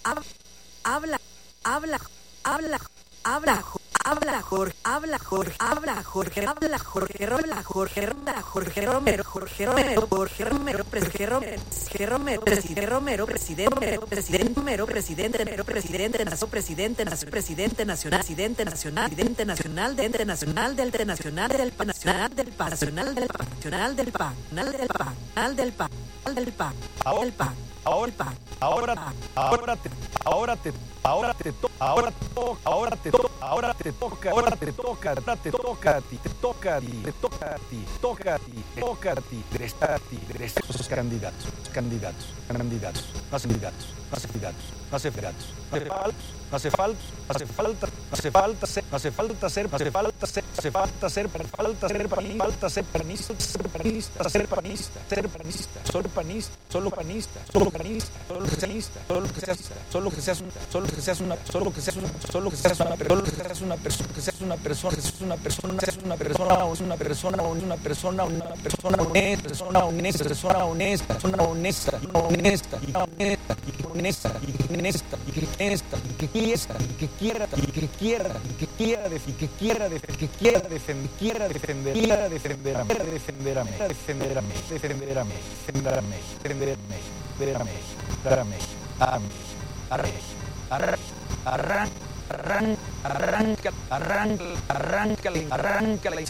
Habla, habla, habla, habla, habla Jorge, habla Jorge, habla Jorge, habla Jorge, habla Jorge, habla Jorge Romero, Jorge Romero, Jorge Romero, Jorge Romero, presidente Romero, presidente, presidente Romero, presidente, presidente nacional, presidente nacional, presidente nacional, presidente nacional, presidente nacional, del nacional del pan, nacional del pan, nacional del pan, nacional del pan, nacional del pan, nacional del pan, del pan, del pan. Ahora te toca a ti. Esos candidatos. Hace falta ser panista, solo panista, solo que seas una persona honesta y que quiera defender a Arranca la